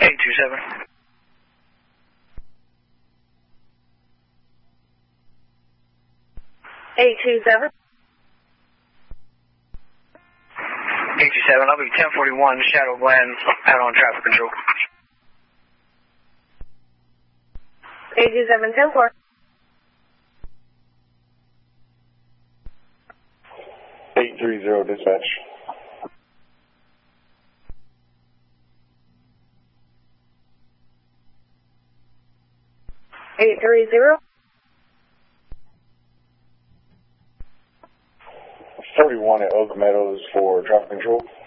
827. 827. 827, I'll be 1041, Shadow Glen, out on traffic control. 827, 10-4. 830, dispatch. Eight 41 at Oak Meadows for traffic control.